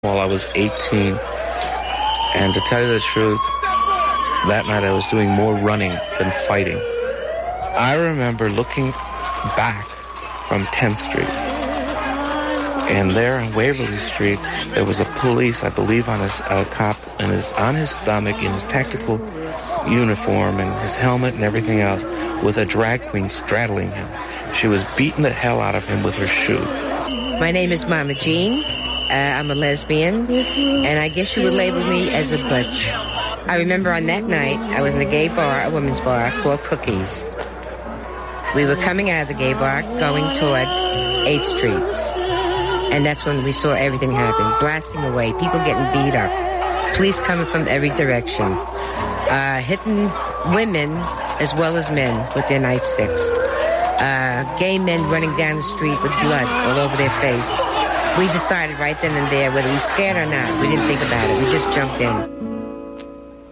while I was 18. And to tell you the truth, that night I was doing more running than fighting. I remember looking back from 10th Street. And there on Waverly Street, there was a police, I believe, on his cop, and on his stomach, in his tactical uniform and his helmet and everything else, with a drag queen straddling him. She was beating the hell out of him with her shoe. My name is Mama Jean. I'm a lesbian, and I guess you would label me as a butch. I remember on that night, I was in a gay bar, a women's bar, called Cookies. We were coming out of the gay bar, going toward 8th Street. And that's when we saw everything happen, blasting away, people getting beat up, police coming from every direction, hitting women as well as men with their nightsticks, gay men running down the street with blood all over their face. We decided right then and there whether we were scared or not. We didn't think about it. We just jumped in.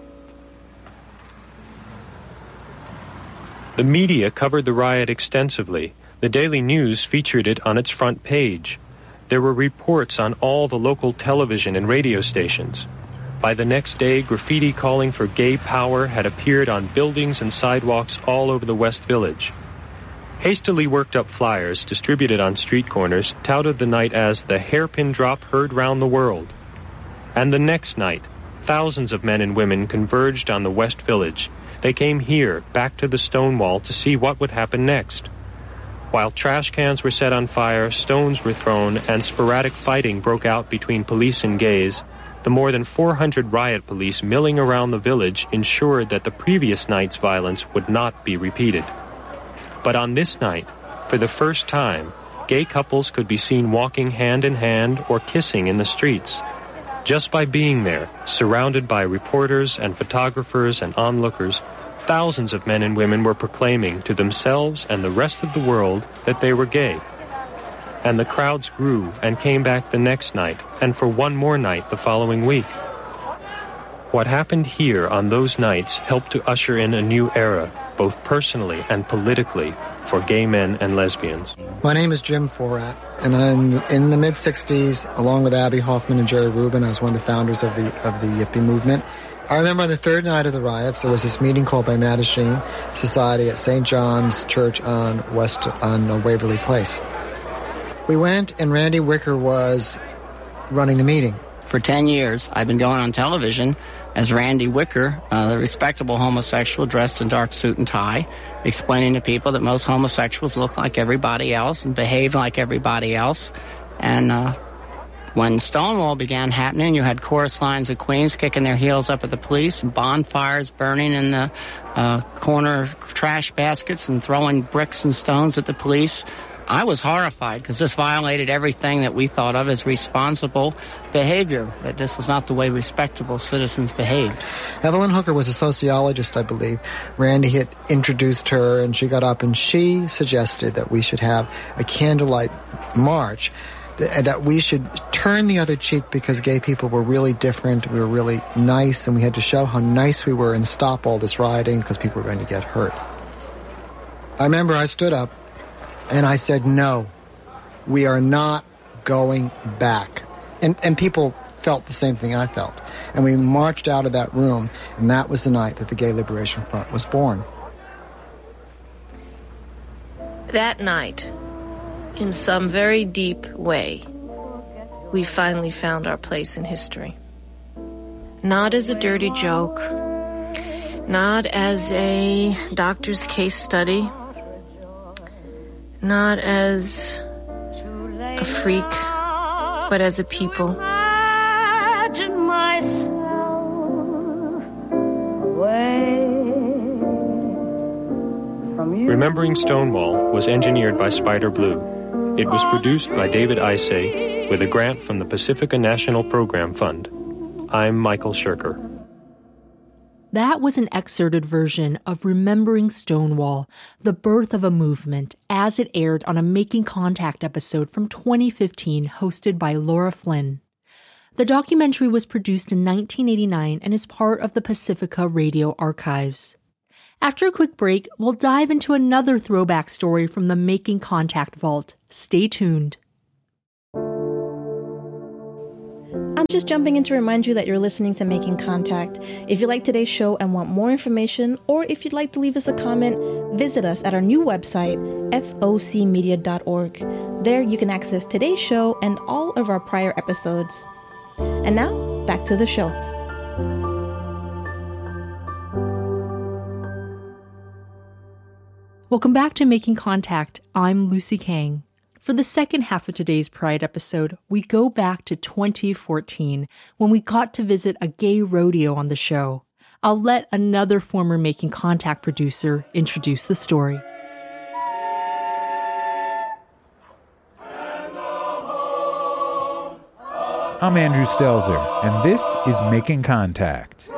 The media covered the riot extensively. The Daily News featured it on its front page. There were reports on all the local television and radio stations. By the next day, graffiti calling for gay power had appeared on buildings and sidewalks all over the West Village. Hastily worked up flyers distributed on street corners touted the night as the hairpin drop heard round the world. And the next night, thousands of men and women converged on the West Village. They came here, back to the Stonewall, to see what would happen next. While trash cans were set on fire, stones were thrown, and sporadic fighting broke out between police and gays, the more than 400 riot police milling around the village ensured that the previous night's violence would not be repeated. But on this night, for the first time, gay couples could be seen walking hand in hand or kissing in the streets. Just by being there, surrounded by reporters and photographers and onlookers, thousands of men and women were proclaiming to themselves and the rest of the world that they were gay. And the crowds grew and came back the next night, and for one more night the following week. What happened here on those nights helped to usher in a new era, both personally and politically, for gay men and lesbians. My name is Jim Forat, and I'm in the mid-'60s, along with Abby Hoffman and Jerry Rubin. I was one of the founders of the Yippie movement. I remember on the third night of the riots, there was this meeting called by Mattachine Society at St. John's Church on Waverly Place. We went, and Randy Wicker was running the meeting. For 10 years, I've been going on television as Randy Wicker, the respectable homosexual dressed in dark suit and tie, explaining to people that most homosexuals look like everybody else and behave like everybody else. And when Stonewall began happening, you had chorus lines of queens kicking their heels up at the police, bonfires burning in the corner trash baskets and throwing bricks and stones at the police. I was horrified because this violated everything that we thought of as responsible behavior, that this was not the way respectable citizens behaved. Evelyn Hooker was a sociologist, I believe. Randy had introduced her, and she got up and she suggested that we should have a candlelight march, that we should turn the other cheek because gay people were really different, we were really nice, and we had to show how nice we were and stop all this rioting because people were going to get hurt. I remember I stood up and I said, no, we are not going back. And people felt the same thing I felt. And we marched out of that room, and that was the night that the Gay Liberation Front was born. That night, in some very deep way, we finally found our place in history. Not as a dirty joke, not as a doctor's case study, not as a freak, but as a people. Remembering Stonewall was engineered by Spider Blue. It was produced by David Isay with a grant from the Pacifica National Program Fund. I'm Michael Shirker. That was an excerpted version of Remembering Stonewall, the birth of a movement, as it aired on a Making Contact episode from 2015 hosted by Laura Flynn. The documentary was produced in 1989 and is part of the Pacifica Radio Archives. After a quick break, we'll dive into another throwback story from the Making Contact vault. Stay tuned. I'm just jumping in to remind you that you're listening to Making Contact. If you like today's show and want more information, or if you'd like to leave us a comment, visit us at our new website, focmedia.org. There you can access today's show and all of our prior episodes. And now, back to the show. Welcome back to Making Contact. I'm Lucy Kang. For the second half of today's Pride episode, we go back to 2014 when we got to visit a gay rodeo on the show. I'll let another former Making Contact producer introduce the story. I'm Andrew Stelzer, and this is Making Contact.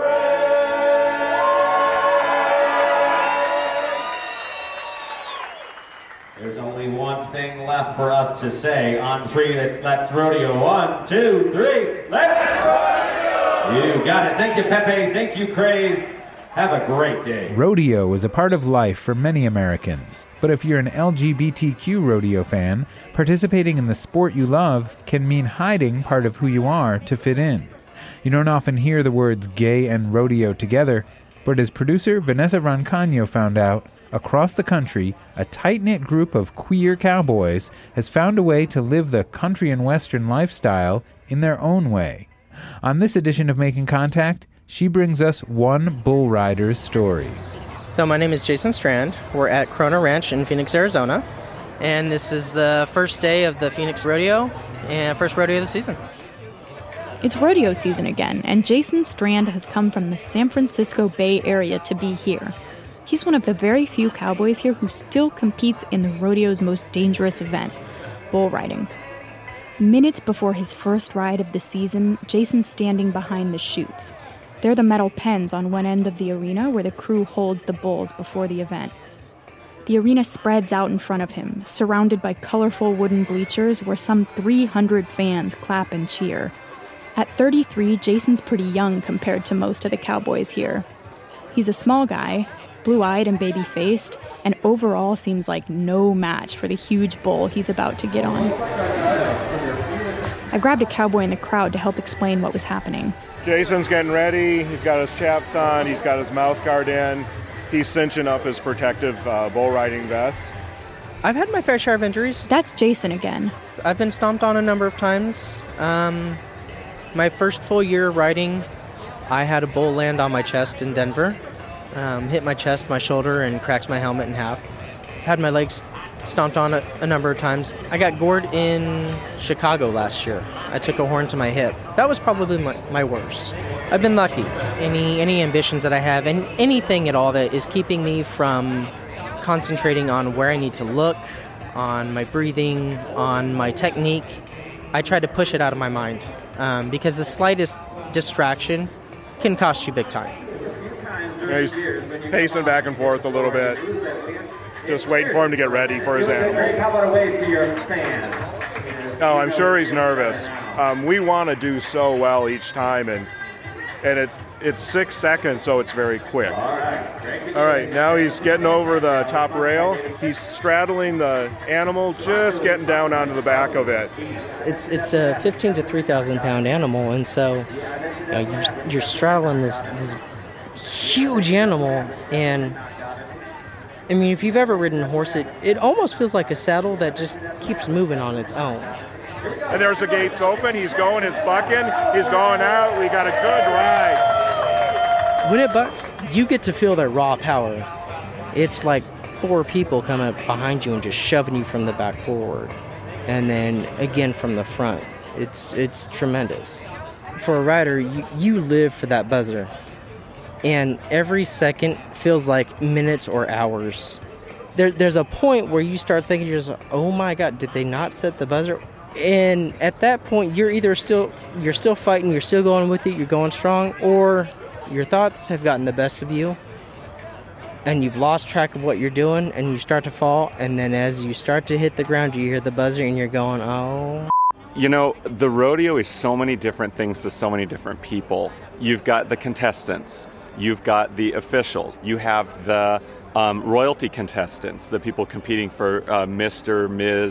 There's only one thing left for us to say. On three, let's rodeo. 1, 2, 3, let's rodeo! You got it. Thank you, Pepe. Thank you, Craze. Have a great day. Rodeo is a part of life for many Americans. But if you're an LGBTQ rodeo fan, participating in the sport you love can mean hiding part of who you are to fit in. You don't often hear the words gay and rodeo together, but as producer Vanessa Rancaño found out, across the country, a tight-knit group of queer cowboys has found a way to live the country and western lifestyle in their own way. On this edition of Making Contact, she brings us one bull rider's story. So my name is Jason Strand. We're at Corona Ranch in Phoenix, Arizona. And this is the first day of the Phoenix Rodeo and first rodeo of the season. It's rodeo season again, and Jason Strand has come from the San Francisco Bay Area to be here. He's one of the very few cowboys here who still competes in the rodeo's most dangerous event, bull riding. Minutes before his first ride of the season, Jason's standing behind the chutes. They're the metal pens on one end of the arena where the crew holds the bulls before the event. The arena spreads out in front of him, surrounded by colorful wooden bleachers where some 300 fans clap and cheer. At 33, Jason's pretty young compared to most of the cowboys here. He's a small guy, blue-eyed and baby-faced, and overall seems like no match for the huge bull he's about to get on. I grabbed a cowboy in the crowd to help explain what was happening. Jason's getting ready. He's got his chaps on. He's got his mouth guard in. He's cinching up his protective bull riding vest. I've had my fair share of injuries. That's Jason again. I've been stomped on a number of times. My first full year riding, I had a bull land on my chest in Denver. Hit my chest, my shoulder, and cracked my helmet in half. Had my legs stomped on a number of times. I got gored in Chicago last year. I took a horn to my hip. That was probably my worst. I've been lucky. Any ambitions that I have, and anything at all that is keeping me from concentrating on where I need to look, on my breathing, on my technique, I try to push it out of my mind. Because the slightest distraction can cost you big time. He's pacing back and forth a little bit, just waiting for him to get ready for his animal. How about a wave to your fan? No, I'm sure he's nervous. We want to do so well each time, and it's 6 seconds, so it's very quick. All right, now he's getting over the top rail. He's straddling the animal, just getting down onto the back of it. It's a 15 to 3,000 pound animal, and so you're straddling this huge animal. And I mean, if you've ever ridden a horse, it almost feels like a saddle that just keeps moving on its own. And there's the gates open. He's going. It's bucking. He's going out. We got a good ride. When it bucks, you get to feel that raw power. It's like 4 people come up behind you and just shoving you from the back forward, and then again from the front. It's tremendous. For a rider, you live for that buzzer, and every second feels like minutes or hours. There's a point where you start thinking to yourself, "Oh my God, did they not set the buzzer?" And at that point, you're still fighting, you're still going with it, you're going strong, or your thoughts have gotten the best of you, and you've lost track of what you're doing, and you start to fall, and then as you start to hit the ground, you hear the buzzer, and you're going, "Oh." You know, the rodeo is so many different things to so many different people. You've got the contestants, you've got the officials, you have the royalty contestants, the people competing for Mr., Ms.,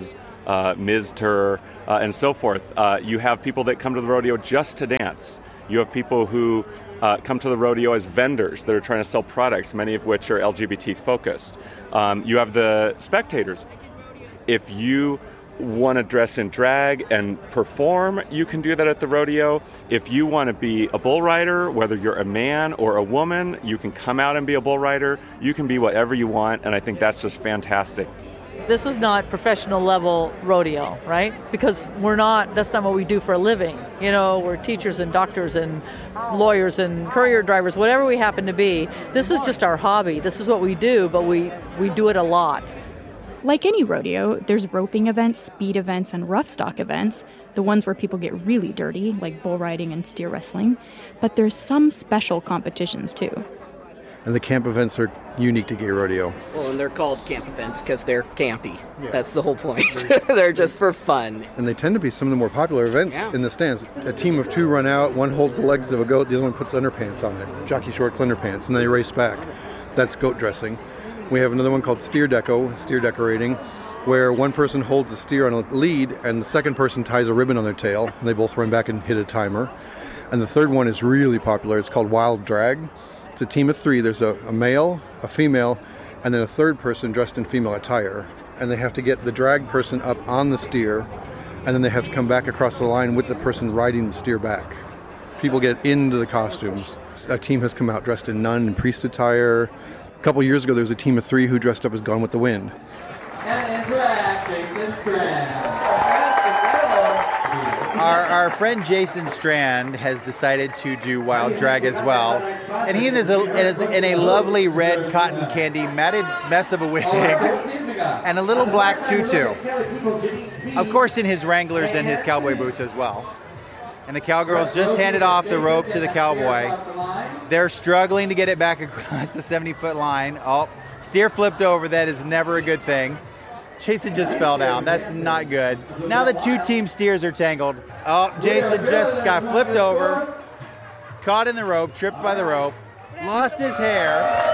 Ms. Tur, and so forth. You have people that come to the rodeo just to dance. You have people who come to the rodeo as vendors that are trying to sell products, many of which are LGBT focused. You have the spectators. If you want to dress in drag and perform, you can do that at the rodeo. If you want to be a bull rider, whether you're a man or a woman, you can come out and be a bull rider. You can be whatever you want, and I think that's just fantastic. This is not professional level rodeo, right? Because that's not what we do for a living. We're teachers and doctors and lawyers and courier drivers, whatever we happen to be. This is just our hobby. This is what we do, but we do it a lot. Like any rodeo, there's roping events, speed events, and rough stock events, the ones where people get really dirty, like bull riding and steer wrestling. But there's some special competitions, too. And the camp events are unique to gay rodeo. Well, and they're called camp events because they're campy. Yeah. That's the whole point. They're just for fun. And they tend to be some of the more popular events in the stands. A team of two run out, one holds the legs of a goat, the other one puts underpants on it, jockey shorts, underpants, and then they race back. That's goat dressing. We have another one called steer decorating, where one person holds the steer on a lead and the second person ties a ribbon on their tail, and they both run back and hit a timer. And the third one is really popular. It's called wild drag. It's a team of three. There's a male, a female, and then a third person dressed in female attire. And they have to get the drag person up on the steer, and then they have to come back across the line with the person riding the steer back. People get into the costumes. A team has come out dressed in nun and priest attire. A couple years ago, there was a team of three who dressed up as Gone with the Wind. And interact, Jason Strand. Our friend Jason Strand has decided to do wild drag as well. And he is in a lovely red cotton candy matted mess of a wig and a little black tutu. Of course, in his Wranglers and his cowboy boots as well. And the cowgirls just handed off the rope to the cowboy. They're struggling to get it back across the 70-foot line. Oh, steer flipped over. That is never a good thing. Jason just fell down. That's not good. Now the two team steers are tangled. Oh, Jason just got flipped over, caught in the rope, tripped by the rope, lost his hair,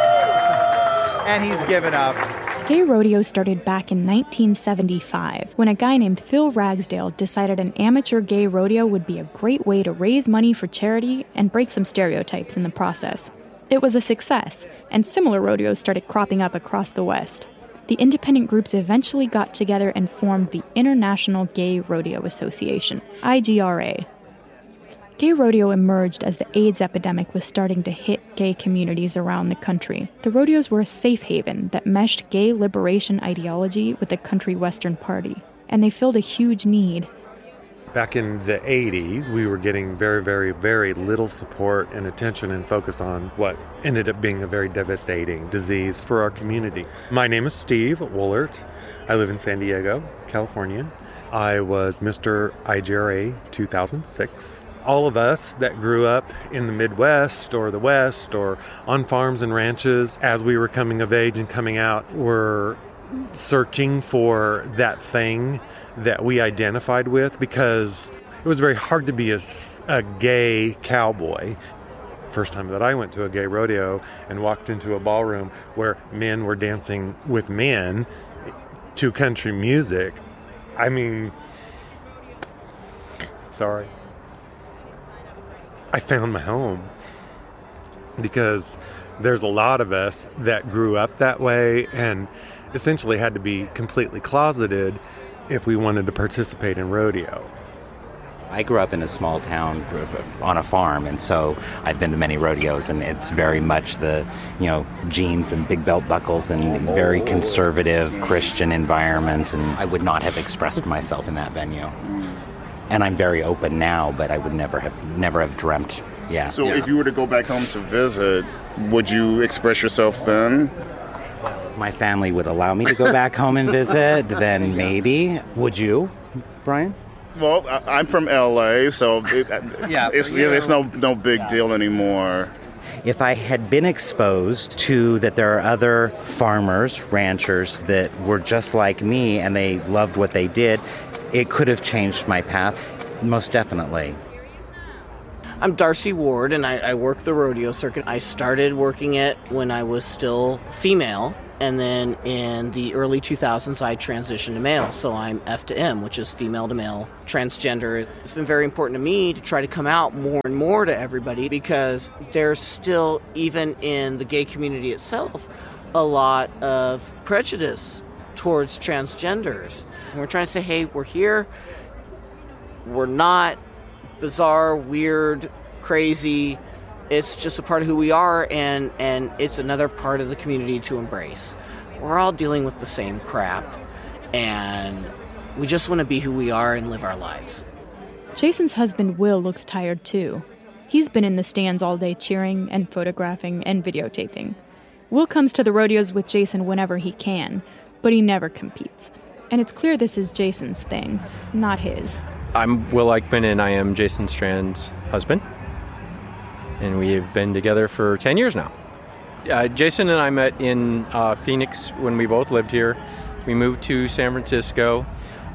and he's given up. Gay rodeo started back in 1975 when a guy named Phil Ragsdale decided an amateur gay rodeo would be a great way to raise money for charity and break some stereotypes in the process. It was a success, and similar rodeos started cropping up across the West. The independent groups eventually got together and formed the International Gay Rodeo Association, IGRA. Gay rodeo emerged as the AIDS epidemic was starting to hit gay communities around the country. The rodeos were a safe haven that meshed gay liberation ideology with the country western party, and they filled a huge need. Back in the 80s, we were getting very, very, very little support and attention and focus on what ended up being a very devastating disease for our community. My name is Steve Woolert. I live in San Diego, California. I was Mr. IGRA 2006. All of us that grew up in the Midwest or the West or on farms and ranches as we were coming of age and coming out were searching for that thing that we identified with, because it was very hard to be a gay cowboy. First time that I went to a gay rodeo and walked into a ballroom where men were dancing with men to country music, I mean, sorry. I found my home, because there's a lot of us that grew up that way and essentially had to be completely closeted if we wanted to participate in rodeo. I grew up in a small town on a farm, and so I've been to many rodeos, and it's very much the, jeans and big belt buckles and very conservative Christian environment, and I would not have expressed myself in that venue. And I'm very open now, but I would never have dreamt. Yeah. So if you were to go back home to visit, would you express yourself then? If my family would allow me to go back home and visit, then maybe. Would you, Brian? Well, I'm from LA, so it's no big deal anymore. If I had been exposed to that there are other farmers, ranchers that were just like me and they loved what they did, it could have changed my path, most definitely. I'm Darcy Ward, and I work the rodeo circuit. I started working it when I was still female, And then in the early 2000s, I transitioned to male. So I'm F to M, which is female to male, transgender. It's been very important to me to try to come out more and more to everybody because there's still, even in the gay community itself, a lot of prejudice towards transgenders. And we're trying to say, hey, we're here. We're not bizarre, weird, crazy. It's just a part of who we are, and it's another part of the community to embrace. We're all dealing with the same crap, and we just want to be who we are and live our lives. Jason's husband, Will, looks tired too. He's been in the stands all day cheering and photographing and videotaping. Will comes to the rodeos with Jason whenever he can, but he never competes. And it's clear this is Jason's thing, not his. I'm Will Eichmann, and I am Jason Strand's husband. And we have been together for 10 years now. Jason and I met in Phoenix when we both lived here. We moved to San Francisco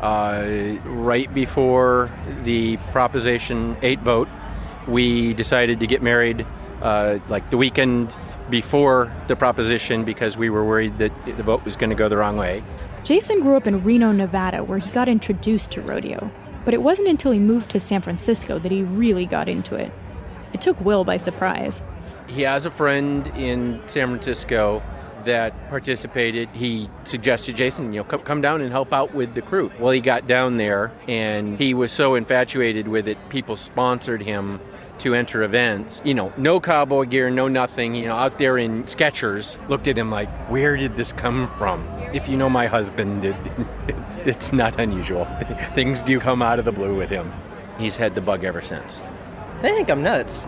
right before the Proposition 8 vote. We decided to get married like the weekend before the proposition because we were worried that the vote was going to go the wrong way. Jason grew up in Reno, Nevada, where he got introduced to rodeo. But it wasn't until he moved to San Francisco that he really got into it. It took Will by surprise. He has a friend in San Francisco that participated. He suggested, Jason, come down and help out with the crew. Well, he got down there, and he was so infatuated with it, people sponsored him to enter events. No cowboy gear, no nothing, out there in Skechers. Looked at him like, where did this come from? If you know my husband, it's not unusual. Things do come out of the blue with him. He's had the bug ever since. They think I'm nuts.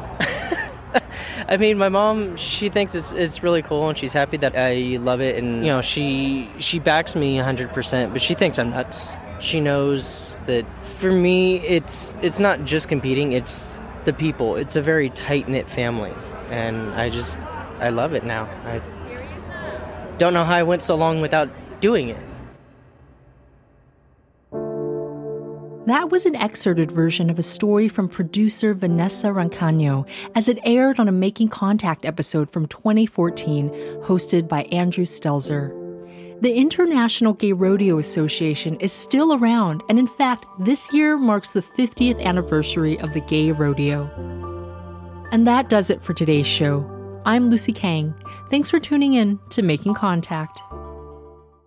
I mean, my mom, she thinks it's really cool, and she's happy that I love it, and she backs me 100%, but she thinks I'm nuts. She knows that for me, it's not just competing, it's the people. It's a very tight-knit family, and I love it now. I don't know how I went so long without doing it. That was an excerpted version of a story from producer Vanessa Rancagno as it aired on a Making Contact episode from 2014 hosted by Andrew Stelzer. The International Gay Rodeo Association is still around, and in fact, this year marks the 50th anniversary of the Gay Rodeo. And that does it for today's show. I'm Lucy Kang. Thanks for tuning in to Making Contact.